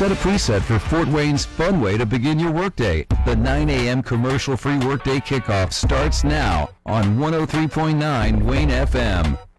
Set a preset for Fort Wayne's fun way to begin your workday. The 9 a.m. commercial-free workday kickoff starts now on 103.9 Wayne FM.